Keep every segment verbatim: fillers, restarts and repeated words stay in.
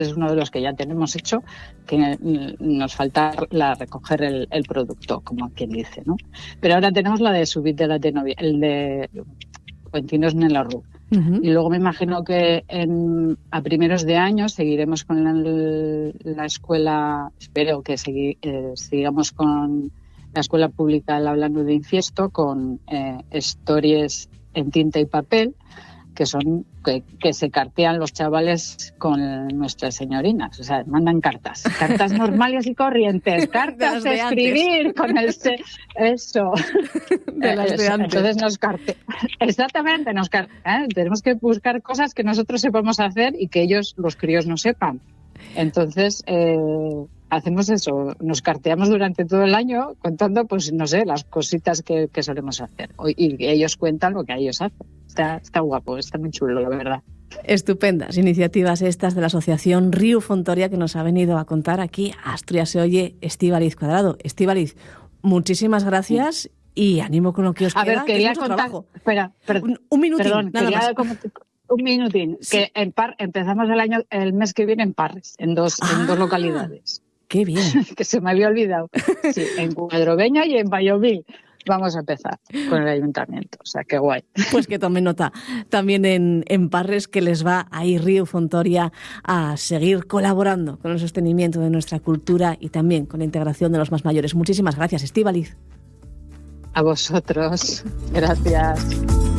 es uno de los que ya tenemos hecho, que nos falta la recoger el, el producto, como quien dice, ¿no? Pero ahora tenemos la de Subit de la Tenovia, el de Fuentinos Nelarru. Uh-huh. Y luego me imagino que en, a primeros de año seguiremos con la, la escuela, espero que segui, eh, sigamos con la escuela pública El Hablando de Infiesto, con eh, historias en tinta y papel, que son que, que se cartean los chavales con nuestras señorinas, o sea, mandan cartas, cartas normales y corrientes, cartas de, de escribir antes. Con el se, eso, de las de antes. Entonces nos carte, exactamente, nos carte, ¿eh? Tenemos que buscar cosas que nosotros sepamos hacer y que ellos, los críos, no sepan. Entonces eh, hacemos eso, nos carteamos durante todo el año contando, pues no sé, las cositas que, que solemos hacer y ellos cuentan lo que ellos hacen. Está, está guapo, está muy chulo, la verdad. Estupendas iniciativas estas de la asociación Riu Fontoria que nos ha venido a contar aquí a Asturias se oye Estíbaliz Cuadrado. Estíbaliz, muchísimas gracias y ánimo con lo que os a queda. A ver, quería que contar... Trabajo. Espera, per... un, un minutín, perdón, nada más. Como... Un minutín, sí. Que en Par empezamos el año, el mes que viene en Parres, en dos, ah, en dos localidades. ¡Qué bien! Que se me había olvidado. Sí, en Cuadroveña y en Vallovil. Vamos a empezar con el ayuntamiento, o sea, qué guay. Pues que tomen nota también en, en Parres, que les va a ir Riu Fontoria a seguir colaborando con el sostenimiento de nuestra cultura y también con la integración de los más mayores. Muchísimas gracias, Estíbaliz. A vosotros. Gracias.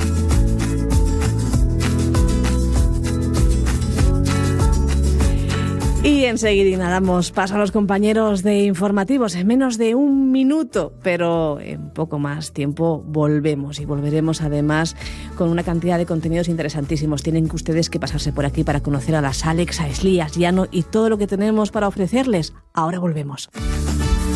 Y enseguida damos paso a los compañeros de informativos en menos de un minuto, pero en poco más tiempo volvemos y volveremos además con una cantidad de contenidos interesantísimos. Tienen que ustedes que pasarse por aquí para conocer a las Alex, a Esli, a Llano y todo lo que tenemos para ofrecerles. Ahora volvemos.